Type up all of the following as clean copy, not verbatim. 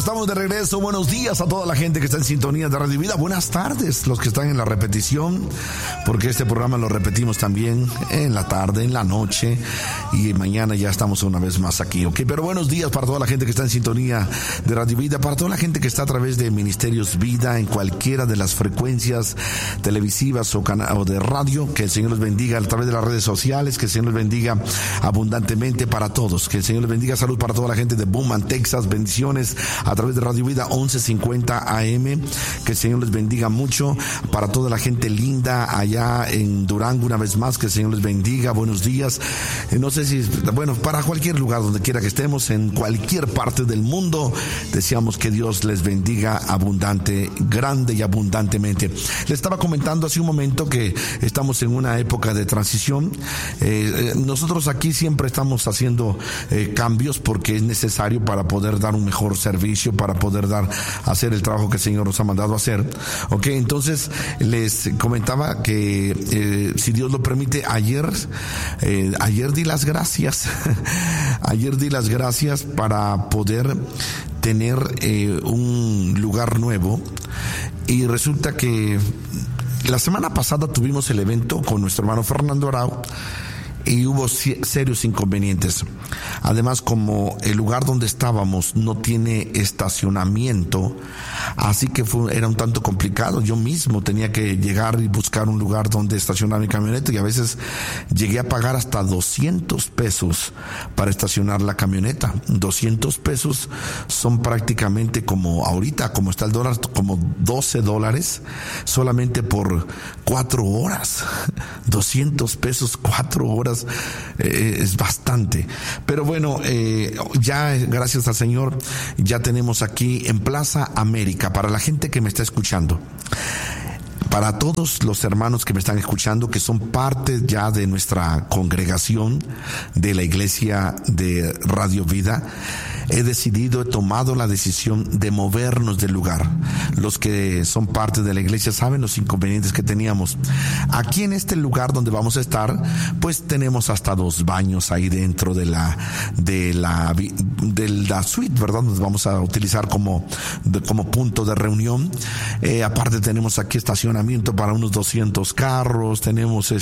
Estamos de regreso. Buenos días a toda la gente que está en sintonía de Radio Vida. Buenas tardes los que están en la repetición, porque este programa lo repetimos también en la tarde, en la noche, y mañana ya estamos una vez más aquí, ¿ok? Pero buenos días para toda la gente que está en sintonía de Radio Vida, para toda la gente que está a través de Ministerios Vida en cualquiera de las frecuencias televisivas o de radio. Que el Señor los bendiga a través de las redes sociales, que el Señor los bendiga abundantemente para todos, que el Señor les bendiga. Salud para toda la gente de Beaumont, Texas. Bendiciones a través de Radio Vida 1150 AM, que el Señor les bendiga mucho. Para toda la gente linda allá en Durango, una vez más, que el Señor les bendiga. Buenos días. No sé si, bueno, para cualquier lugar donde quiera que estemos, en cualquier parte del mundo, deseamos que Dios les bendiga abundante, grande y abundantemente. Les estaba comentando hace un momento que estamos en una época de transición. Nosotros aquí siempre estamos haciendo cambios porque es necesario para poder dar un mejor servicio, para poder hacer el trabajo que el Señor nos ha mandado a hacer. Ok, entonces les comentaba que si Dios lo permite, ayer di las gracias. Ayer di las gracias para poder tener un lugar nuevo, y resulta que la semana pasada tuvimos el evento con nuestro hermano Fernando Arau y hubo serios inconvenientes. Además, como el lugar donde estábamos no tiene estacionamiento, así que era un tanto complicado. Yo mismo tenía que llegar y buscar un lugar donde estacionar mi camioneta, y a veces llegué a pagar hasta 200 pesos para estacionar la camioneta. 200 pesos son prácticamente, como ahorita, como está el dólar, como $12 solamente por 4 horas. 200 pesos, 4 horas. Es bastante. Pero bueno, ya gracias al Señor ya tenemos aquí en Plaza América, para la gente que me está escuchando, para todos los hermanos que me están escuchando, que son parte ya de nuestra congregación de la iglesia de Radio Vida, he tomado la decisión de movernos del lugar. Los que son parte de la iglesia saben los inconvenientes que teníamos. Aquí en este lugar donde vamos a estar, pues tenemos hasta 2 baños ahí dentro de la suite, ¿verdad? Nos vamos a utilizar como punto de reunión. Aparte tenemos aquí estacionamiento para unos 200 carros, tenemos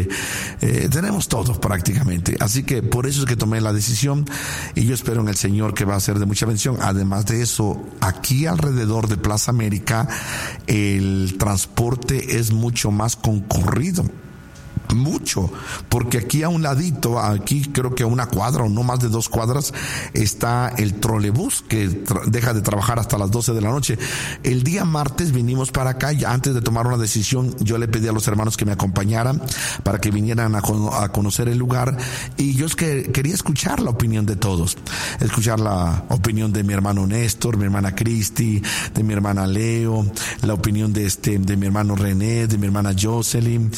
todo prácticamente. Así que por eso es que tomé la decisión, y yo espero en el Señor que va a ser de mucha bendición. Además de eso, aquí alrededor de Plaza América el transporte es mucho más concurrido. Mucho, porque aquí a un ladito, aquí creo que a una cuadra o no más de 2 cuadras, está el trolebús que deja de trabajar hasta las 12 de la noche. El día martes vinimos para acá, y antes de tomar una decisión yo le pedí a los hermanos que me acompañaran para que vinieran a conocer el lugar, y yo quería escuchar la opinión de todos, escuchar la opinión de mi hermano Néstor, mi hermana Cristi, de mi hermana Leo, la opinión de mi hermano René, de mi hermana Jocelyn,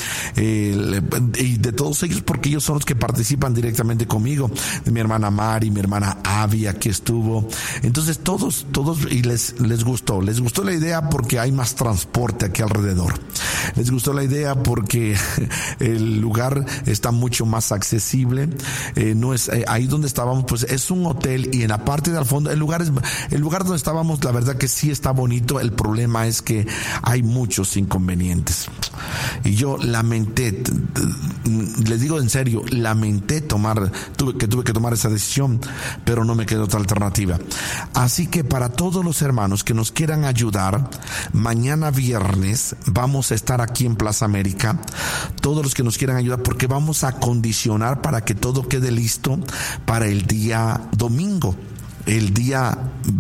y de todos ellos, porque ellos son los que participan directamente conmigo, de mi hermana Mari, mi hermana Avi, aquí estuvo. Entonces todos, y les gustó la idea, porque hay más transporte aquí alrededor. Les gustó la idea porque el lugar está mucho más accesible. No es ahí donde estábamos, pues es un hotel, y en la parte del fondo el lugar donde estábamos, la verdad que sí está bonito. El problema es que hay muchos inconvenientes, y yo lamenté, les digo en serio, tuve que tomar esa decisión, pero no me quedó otra alternativa. Así que para todos los hermanos que nos quieran ayudar, mañana viernes vamos a estar aquí en Plaza América. Todos los que nos quieran ayudar, porque vamos a acondicionar para que todo quede listo para el día domingo. El día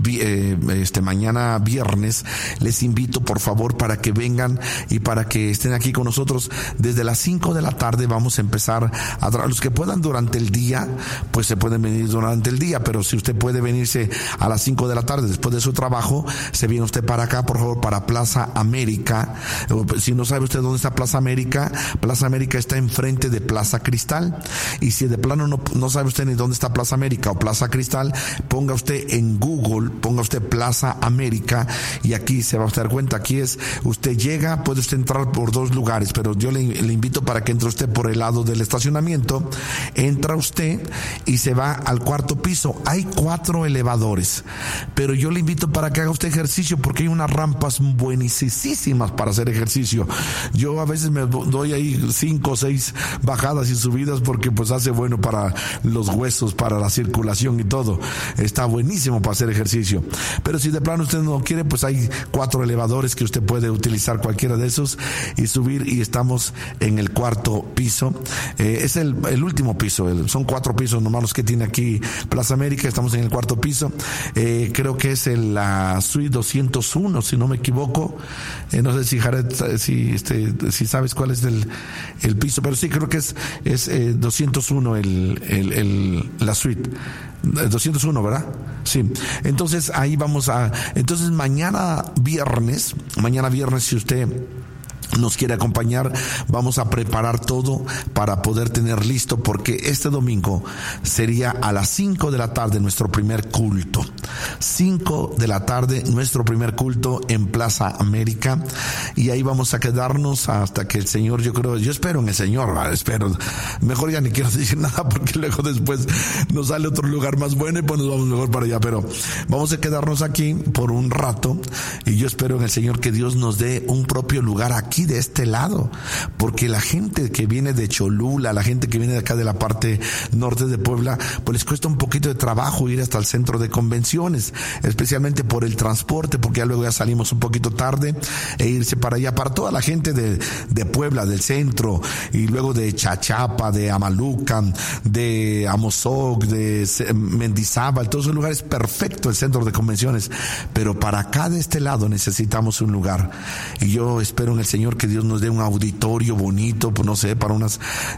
mañana viernes les invito por favor para que vengan y para que estén aquí con nosotros. Desde las 5 de la tarde vamos a empezar los que puedan durante el día, pues se pueden venir durante el día, pero si usted puede venirse a las 5 de la tarde después de su trabajo, se viene usted para acá, por favor, para Plaza América. Si no sabe usted dónde está Plaza América está enfrente de Plaza Cristal, y si de plano no sabe usted ni dónde está Plaza América o Plaza Cristal, ponga usted en Google, ponga usted Plaza América y aquí se va a dar cuenta, aquí usted llega, puede usted entrar por dos lugares, pero yo le invito para que entre usted por el lado del estacionamiento, entra usted y se va al cuarto piso. Hay 4 elevadores, pero yo le invito para que haga usted ejercicio porque hay unas rampas buenísimas para hacer ejercicio. Yo a veces me doy ahí 5 o 6 bajadas y subidas porque pues hace bueno para los huesos, para la circulación y todo. Está buenísimo para hacer ejercicio. Pero si de plano usted no quiere, pues hay 4 elevadores que usted puede utilizar cualquiera de esos y subir, y estamos en el cuarto piso. Es el último piso, son 4 pisos nomás los que tiene aquí Plaza América. Estamos en el cuarto piso. Creo que es la suite 201, si no me equivoco. No sé si Jared, si sabes cuál es el piso, pero sí creo que es 201 la suite. 201, ¿verdad? Sí. Entonces ahí entonces mañana viernes, si usted nos quiere acompañar, vamos a preparar todo para poder tener listo, porque este domingo sería a las 5 de la tarde nuestro primer culto. 5 de la tarde nuestro primer culto en Plaza América, y ahí vamos a quedarnos hasta que el Señor, yo espero en el Señor, espero, mejor ya ni quiero decir nada porque luego después nos sale otro lugar más bueno y pues nos vamos mejor para allá, pero vamos a quedarnos aquí por un rato, y yo espero en el Señor que Dios nos dé un propio lugar aquí de este lado, porque la gente que viene de Cholula, la gente que viene de acá de la parte norte de Puebla, pues les cuesta un poquito de trabajo ir hasta el centro de convenciones, especialmente por el transporte, porque ya salimos un poquito tarde, e irse para allá. Para toda la gente de Puebla, del centro, y luego de Chachapa, de Amaluca, de Amozoc, de Mendizábal, todos esos lugares, perfecto el centro de convenciones, pero para acá de este lado necesitamos un lugar, y yo espero en el Señor que Dios nos dé un auditorio bonito, pues no sé, para unas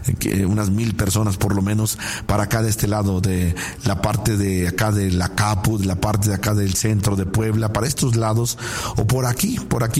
1,000 personas por lo menos, para acá de este lado, de la parte de acá de la Capu, de la parte de acá del centro de Puebla, para estos lados, o por aquí,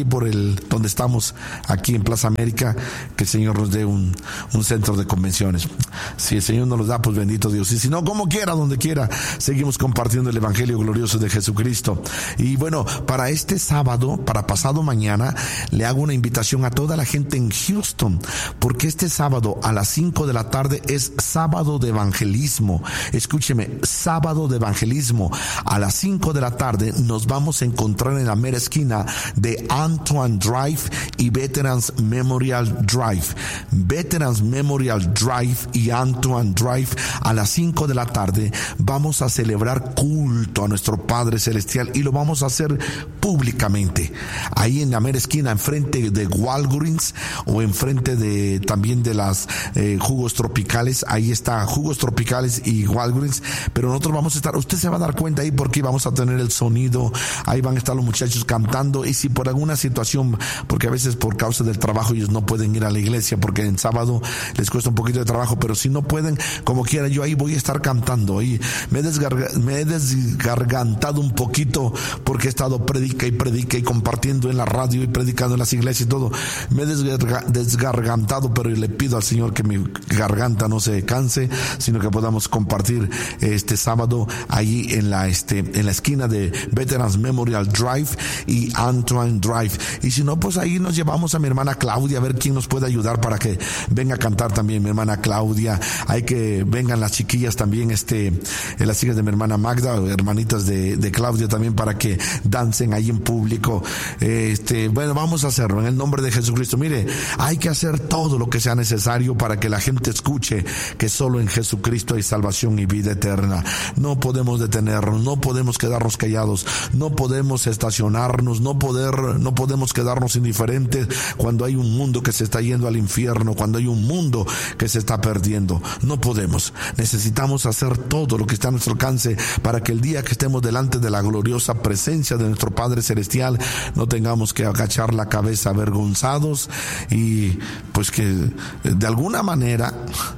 donde estamos, aquí en Plaza América, que el Señor nos dé un centro de convenciones. Si el Señor nos lo da, pues bendito Dios, y si no, como quiera, donde quiera, seguimos compartiendo el Evangelio glorioso de Jesucristo. Y bueno, para este sábado, para pasado mañana, le hago una invitación a toda la gente en Houston, porque este sábado a las 5 de la tarde es sábado de evangelismo. Escúcheme, sábado de evangelismo. A las 5 de la tarde nos vamos a encontrar en la mera esquina de Antoine Drive y Veterans Memorial Drive. Veterans Memorial Drive y Antoine Drive, a las 5 de la tarde vamos a celebrar culto a nuestro Padre Celestial, y lo vamos a hacer públicamente. Ahí en la mera esquina, enfrente de Walgreens, o enfrente también de las jugos tropicales. Ahí está Jugos Tropicales y Walgreens, pero nosotros vamos a estar, usted se va a dar cuenta ahí porque vamos a tener el sonido, ahí van a estar los muchachos cantando, y si por alguna situación, porque a veces por causa del trabajo ellos no pueden ir a la iglesia porque en sábado les cuesta un poquito de trabajo, pero si no pueden, como quiera, yo ahí voy a estar cantando. Y me he desgargantado un poquito porque he estado predica y compartiendo en la radio y predicando en las iglesias y todo. Me he desgargantado, pero le pido al Señor que mi garganta no se canse, sino que podamos compartir este sábado allí en la esquina de Veterans Memorial Drive y Antoine Drive. Y si no, pues ahí nos llevamos a mi hermana Claudia, a ver quién nos puede ayudar para que venga a cantar también mi hermana Claudia. Hay que vengan las chiquillas también, las hijas de mi hermana Magda, hermanitas de Claudia también, para que dancen ahí en público. Bueno, vamos a hacerlo en el nombre de Jesucristo. Mire, hay que hacer todo lo que sea necesario para que la gente escuche que solo en Jesucristo hay salvación y vida eterna. No podemos detenernos, no podemos quedarnos callados, no podemos estacionarnos, no podemos quedarnos indiferentes cuando hay un mundo que se está yendo al infierno, cuando hay un mundo que se está perdiendo. No podemos. Necesitamos hacer todo lo que está a nuestro alcance para que el día que estemos delante de la gloriosa presencia de nuestro Padre Celestial no tengamos que agachar la cabeza avergonzados, y pues que de alguna manera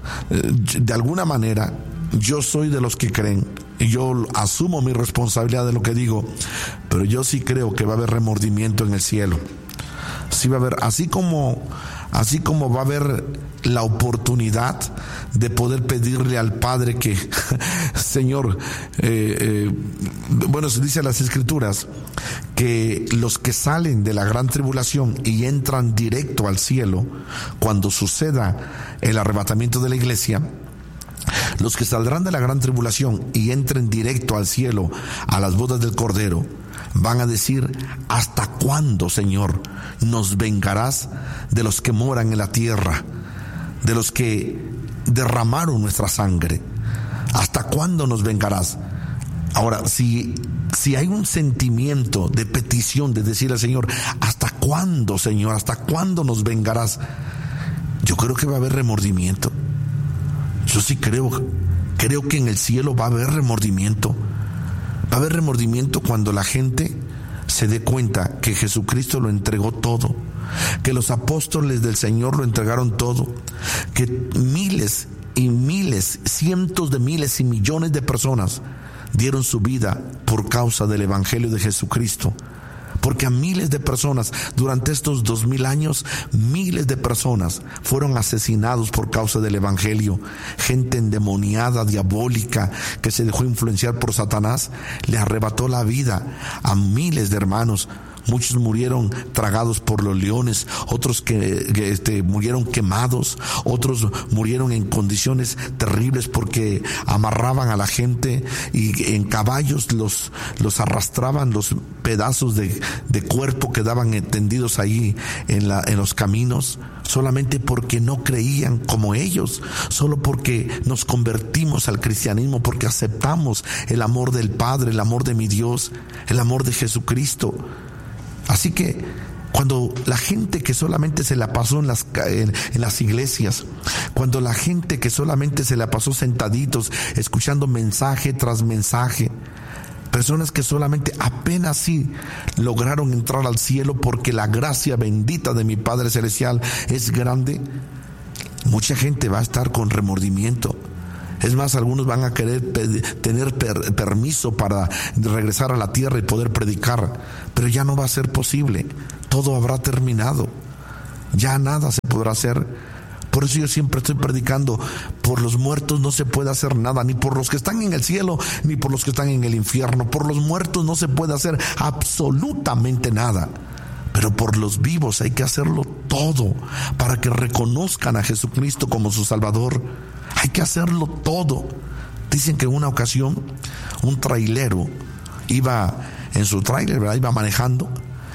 yo soy de los que creen, y yo asumo mi responsabilidad de lo que digo, pero yo sí creo que va a haber remordimiento en el cielo. Sí va a haber, así como va a haber la oportunidad de poder pedirle al Padre que, Señor, bueno, se dice en las Escrituras que los que salen de la gran tribulación y entran directo al cielo, cuando suceda el arrebatamiento de la iglesia, los que saldrán de la gran tribulación y entren directo al cielo, a las bodas del Cordero, van a decir: ¿hasta cuándo, Señor, nos vengarás de los que moran en la tierra, de los que derramaron nuestra sangre? ¿Hasta cuándo nos vengarás? Ahora, si hay un sentimiento de petición, de decir al Señor: ¿hasta cuándo, Señor? ¿Hasta cuándo nos vengarás? Yo creo que va a haber remordimiento. Yo sí creo que en el cielo va a haber remordimiento. Va a haber remordimiento cuando la gente se dé cuenta que Jesucristo lo entregó todo, que los apóstoles del Señor lo entregaron todo, que miles y miles, cientos de miles y millones de personas dieron su vida por causa del Evangelio de Jesucristo. Porque a miles de personas, durante estos 2000 años, miles de personas fueron asesinados por causa del Evangelio. Gente endemoniada, diabólica, que se dejó influenciar por Satanás, le arrebató la vida a miles de hermanos. Muchos murieron tragados por los leones, otros que murieron quemados, otros murieron en condiciones terribles porque amarraban a la gente y en caballos los arrastraban, los pedazos de cuerpo quedaban tendidos ahí en los caminos, solamente porque no creían como ellos, solo porque nos convertimos al cristianismo, porque aceptamos el amor del Padre, el amor de mi Dios, el amor de Jesucristo. Así que cuando la gente que solamente se la pasó en las iglesias, cuando la gente que solamente se la pasó sentaditos escuchando mensaje tras mensaje, personas que solamente apenas sí lograron entrar al cielo porque la gracia bendita de mi Padre Celestial es grande, mucha gente va a estar con remordimiento. Es más, algunos van a querer tener permiso para regresar a la tierra y poder predicar, pero ya no va a ser posible. Todo habrá terminado. Ya nada se podrá hacer. Por eso yo siempre estoy predicando: por los muertos no se puede hacer nada, ni por los que están en el cielo, ni por los que están en el infierno. Por los muertos no se puede hacer absolutamente nada. Pero por los vivos hay que hacerlo todo para que reconozcan a Jesucristo como su Salvador. Hay que hacerlo todo. Dicen que en una ocasión un trailero iba en su trailer, ¿verdad? Iba manejando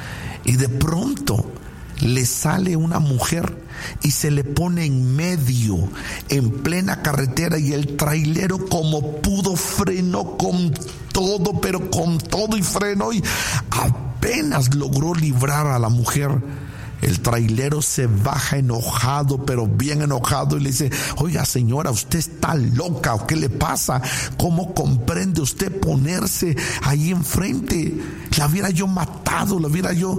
y de pronto le sale una mujer y se le pone en medio, en plena carretera, y el trailero como pudo frenó con todo, pero con todo y frenó, y apenas logró librar a la mujer. El trailero se baja enojado, pero bien enojado, y le dice: oiga, señora, usted está loca, ¿o qué le pasa? ¿Cómo comprende usted ponerse ahí enfrente? La hubiera yo matado, la hubiera yo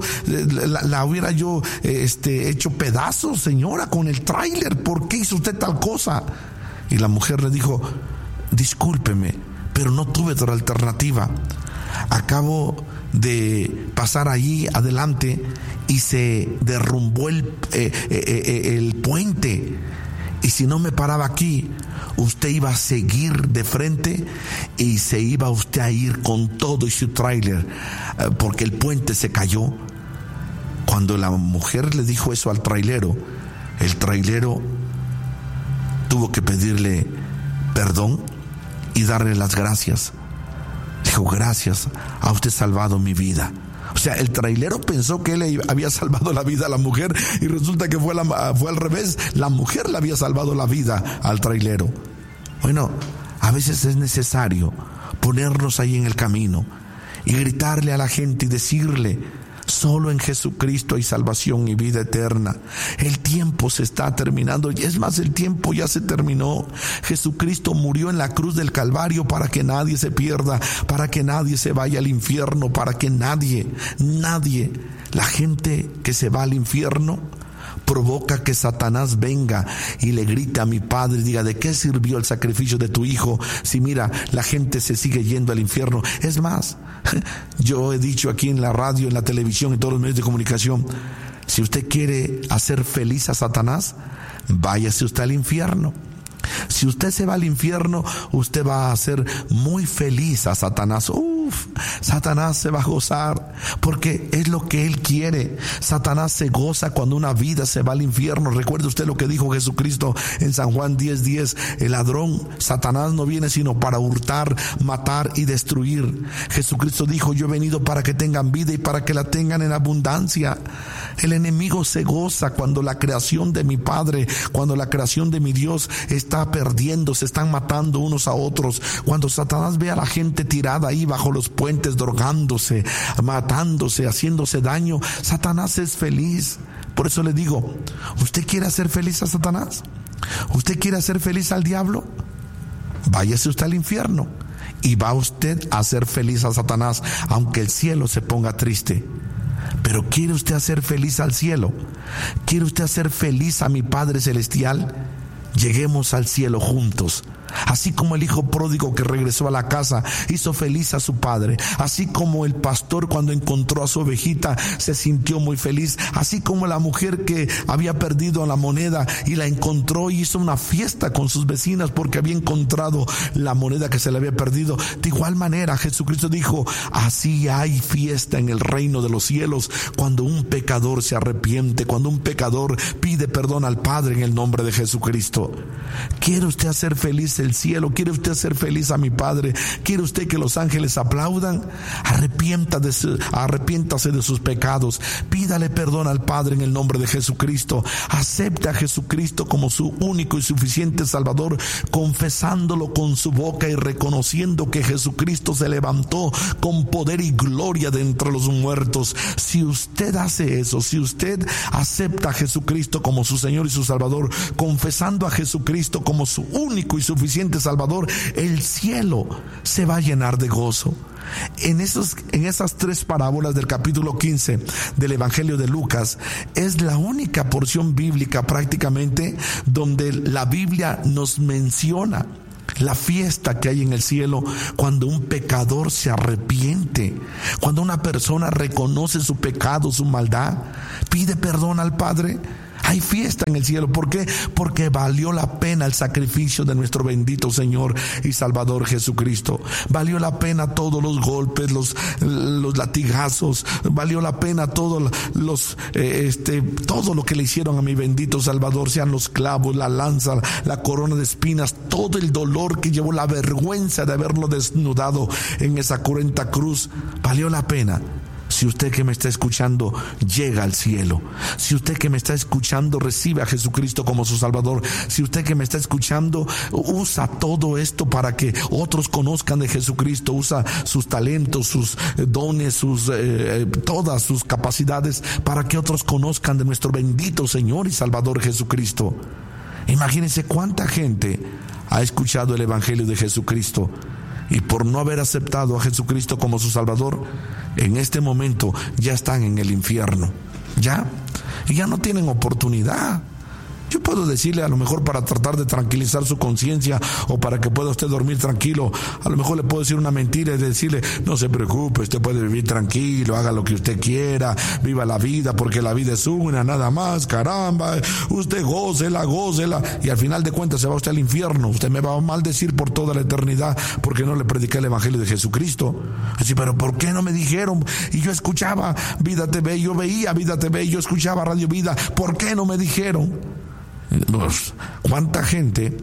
hecho pedazos, señora, con el tráiler. ¿Por qué hizo usted tal cosa? Y la mujer le dijo: discúlpeme, pero no tuve otra alternativa. Acabo de pasar allí adelante y se derrumbó el puente, y si no me paraba aquí, usted iba a seguir de frente y se iba usted a ir con todo y su tráiler, porque el puente se cayó. Cuando la mujer le dijo eso al trailero, el trailero tuvo que pedirle perdón y darle las gracias. Dijo: gracias, ha usted salvado mi vida. O sea, el trailero pensó que él había salvado la vida a la mujer, y resulta que fue al revés. La mujer le había salvado la vida al trailero. Bueno, a veces es necesario ponernos ahí en el camino y gritarle a la gente y decirle: solo en Jesucristo hay salvación y vida eterna. El tiempo se está terminando. Es más, el tiempo ya se terminó. Jesucristo murió en la cruz del Calvario para que nadie se pierda, para que nadie se vaya al infierno, para que nadie, la gente que se va al infierno provoca que Satanás venga y le grite a mi Padre y diga: ¿de qué sirvió el sacrificio de tu hijo si mira, la gente se sigue yendo al infierno? Es más, yo he dicho aquí en la radio, en la televisión, en todos los medios de comunicación: Si usted quiere hacer feliz a Satanás, váyase usted al infierno. Si usted se va al infierno, usted va a hacer muy feliz a Satanás. Satanás se va a gozar porque es lo que él quiere. Satanás se goza cuando una vida se va al infierno. Recuerde usted lo que dijo Jesucristo en San Juan 10:10. El ladrón, Satanás, no viene sino para hurtar, matar y destruir. Jesucristo dijo: yo he venido para que tengan vida y para que la tengan en abundancia. El enemigo se goza cuando la creación de mi Padre, cuando la creación de mi Dios está perdiendo, se están matando unos a otros. Cuando Satanás ve a la gente tirada ahí bajo los puentes, drogándose, matándose, haciéndose daño, Satanás es feliz. Por eso le digo, ¿usted quiere hacer feliz a Satanás? ¿Usted quiere hacer feliz al diablo? Váyase usted al infierno y va usted a hacer feliz a Satanás, aunque el cielo se ponga triste. Pero ¿quiere usted hacer feliz al cielo? ¿Quiere usted hacer feliz a mi Padre Celestial? Lleguemos al cielo juntos. Así como el hijo pródigo que regresó a la casa hizo feliz a su padre, así como el pastor cuando encontró a su ovejita se sintió muy feliz, así como la mujer que había perdido la moneda y la encontró y hizo una fiesta con sus vecinas porque había encontrado la moneda que se le había perdido. De igual manera Jesucristo dijo: así hay fiesta en el reino de los cielos cuando un pecador se arrepiente, cuando un pecador pide perdón al Padre en el nombre de Jesucristo. ¿Quiere usted hacer feliz el cielo? ¿Quiere usted hacer feliz a mi Padre? ¿Quiere usted que los ángeles aplaudan? Arrepiéntase de sus pecados, pídale perdón al Padre en el nombre de Jesucristo, acepte a Jesucristo como su único y suficiente Salvador, confesándolo con su boca y reconociendo que Jesucristo se levantó con poder y gloria de entre los muertos. Si usted hace eso, si usted acepta a Jesucristo como su Señor y su Salvador, confesando a Jesucristo como su único y suficiente Salvador, el cielo se va a llenar de gozo. En esas tres parábolas del capítulo 15 del Evangelio de Lucas, es la única porción bíblica prácticamente donde la Biblia nos menciona la fiesta que hay en el cielo cuando un pecador se arrepiente, cuando una persona reconoce su pecado, su maldad, pide perdón al Padre. Hay fiesta en el cielo. ¿Por qué? Porque valió la pena el sacrificio de nuestro bendito Señor y Salvador Jesucristo. Valió la pena todos los golpes, los latigazos. Valió la pena todo lo que le hicieron a mi bendito Salvador, sean los clavos, la lanza, la corona de espinas, todo el dolor que llevó, la vergüenza de haberlo desnudado en esa cruenta cruz. Valió la pena. Si usted que me está escuchando llega al cielo, si usted que me está escuchando recibe a Jesucristo como su Salvador, si usted que me está escuchando usa todo esto para que otros conozcan de Jesucristo, usa sus talentos, sus dones, todas sus capacidades para que otros conozcan de nuestro bendito Señor y Salvador Jesucristo. Imagínense cuánta gente ha escuchado el Evangelio de Jesucristo y por no haber aceptado a Jesucristo como su Salvador, en este momento ya están en el infierno, y ya no tienen oportunidad. Yo puedo decirle, a lo mejor para tratar de tranquilizar su conciencia o para que pueda usted dormir tranquilo, a lo mejor le puedo decir una mentira y decirle: no se preocupe, usted puede vivir tranquilo, haga lo que usted quiera, viva la vida porque la vida es una, nada más, caramba, usted gócela, y al final de cuentas se va usted al infierno. Usted me va a maldecir por toda la eternidad porque no le prediqué el Evangelio de Jesucristo. Así, pero ¿por qué no me dijeron? Y yo escuchaba Vida TV, yo veía Vida TV, yo escuchaba Radio Vida, ¿por qué no me dijeron? ¿Cuánta gente?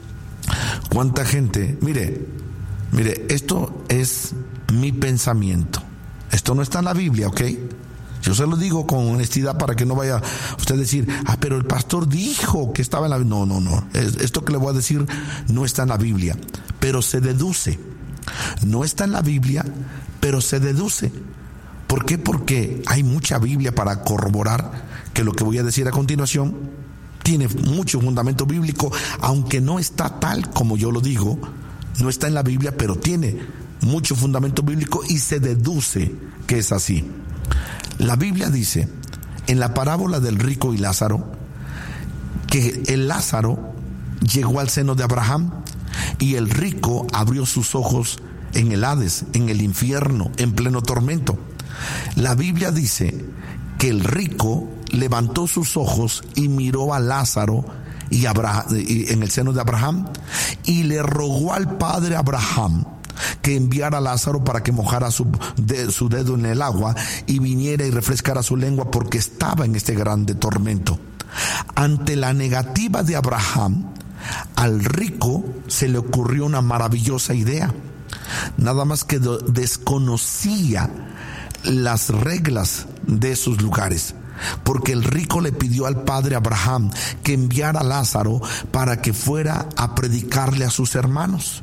Mire, esto es mi pensamiento. Esto no está en la Biblia, ¿ok? Yo se lo digo con honestidad para que no vaya usted a decir: pero el pastor dijo que estaba en la Biblia. No. Esto que le voy a decir no está en la Biblia, pero se deduce. No está en la Biblia, pero se deduce. ¿Por qué? Porque hay mucha Biblia para corroborar que lo que voy a decir a continuación tiene mucho fundamento bíblico, aunque no está tal como yo lo digo, no está en la Biblia, pero tiene mucho fundamento bíblico y se deduce que es así. La Biblia dice, en la parábola del rico y Lázaro, que el Lázaro llegó al seno de Abraham y el rico abrió sus ojos en el Hades, en el infierno, en pleno tormento. La Biblia dice que el rico levantó sus ojos y miró a Lázaro y en el seno de Abraham, y le rogó al padre Abraham que enviara a Lázaro para que mojara su dedo en el agua y viniera y refrescara su lengua, porque estaba en este grande tormento. Ante la negativa de Abraham, al rico se le ocurrió una maravillosa idea. Nada más que desconocía las reglas de esos lugares, porque el rico le pidió al padre Abraham que enviara a Lázaro para que fuera a predicarle a sus hermanos.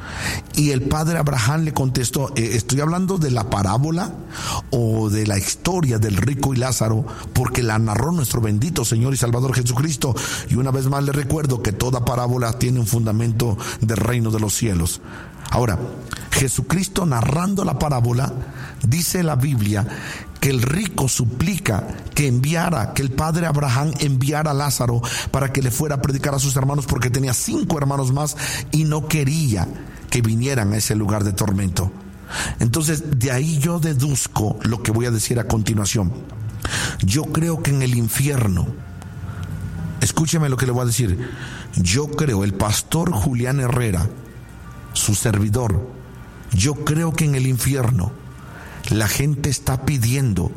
Y el padre Abraham le contestó, estoy hablando de la parábola o de la historia del rico y Lázaro, porque la narró nuestro bendito Señor y Salvador Jesucristo. Y una vez más le recuerdo que toda parábola tiene un fundamento del reino de los cielos. Ahora, Jesucristo narrando la parábola, dice la Biblia que el rico suplica que el padre Abraham enviara a Lázaro para que le fuera a predicar a sus hermanos, porque tenía 5 hermanos más y no quería que vinieran a ese lugar de tormento. Entonces, de ahí yo deduzco lo que voy a decir a continuación. Yo creo que en el infierno, escúcheme lo que le voy a decir, yo creo, el pastor Julián Herrera, su servidor, yo creo que en el infierno la gente está pidiendo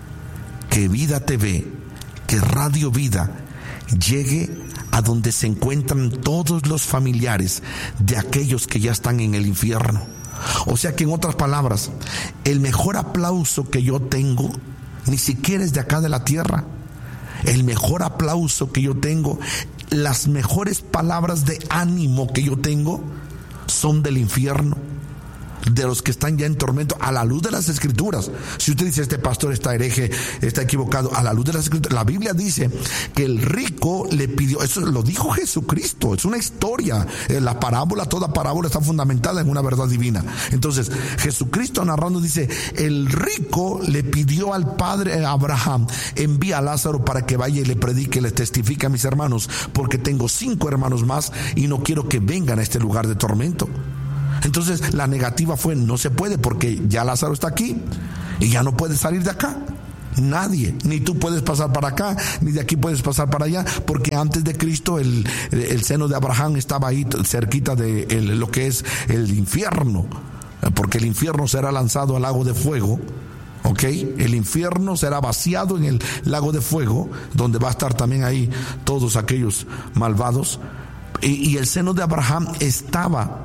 que Vida TV, que Radio Vida llegue a donde se encuentran todos los familiares de aquellos que ya están en el infierno. O sea que, en otras palabras, el mejor aplauso que yo tengo ni siquiera es de acá de la tierra. El mejor aplauso que yo tengo, las mejores palabras de ánimo que yo tengo son del infierno, de los que están ya en tormento, a la luz de las Escrituras. Si usted dice, este pastor está hereje, está equivocado, a la luz de las Escrituras, la Biblia dice que el rico le pidió, eso lo dijo Jesucristo, es una historia, la parábola, toda parábola está fundamentada en una verdad divina. Entonces, Jesucristo narrando dice, el rico le pidió al padre Abraham, envía a Lázaro para que vaya y le predique, le testifique a mis hermanos, porque tengo 5 hermanos más y no quiero que vengan a este lugar de tormento. Entonces la negativa fue, no se puede, porque ya Lázaro está aquí y ya no puede salir de acá. Nadie, ni tú puedes pasar para acá, ni de aquí puedes pasar para allá, porque antes de Cristo el seno de Abraham estaba ahí cerquita de lo que es el infierno, porque el infierno será lanzado al lago de fuego. ¿Ok? El infierno será vaciado en el lago de fuego, donde va a estar también ahí todos aquellos malvados. Y el seno de Abraham estaba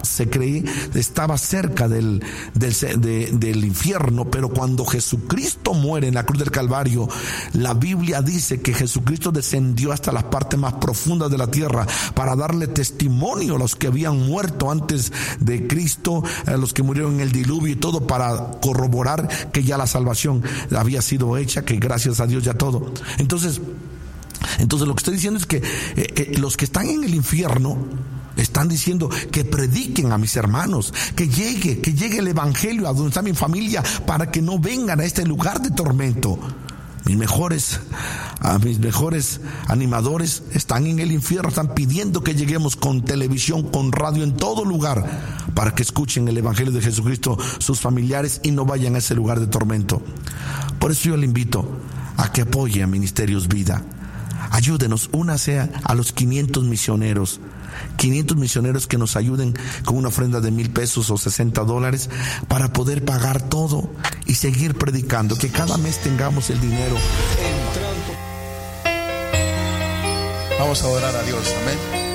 cerca del infierno, pero cuando Jesucristo muere en la cruz del Calvario, la Biblia dice que Jesucristo descendió hasta las partes más profundas de la tierra para darle testimonio a los que habían muerto antes de Cristo, a los que murieron en el diluvio y todo, para corroborar que ya la salvación había sido hecha, que gracias a Dios ya todo. Entonces lo que estoy diciendo es que los que están en el infierno están diciendo que prediquen a mis hermanos, que llegue el evangelio a donde está mi familia, para que no vengan a este lugar de tormento. Mis mejores animadores están en el infierno, están pidiendo que lleguemos con televisión, con radio, en todo lugar, para que escuchen el evangelio de Jesucristo sus familiares y no vayan a ese lugar de tormento. Por eso yo le invito a que apoye a Ministerios Vida. Ayúdenos, únase a los 500 misioneros que nos ayuden con una ofrenda de $1,000 o $60 para poder pagar todo y seguir predicando, que cada mes tengamos el dinero entrando. Vamos a orar a Dios, amén.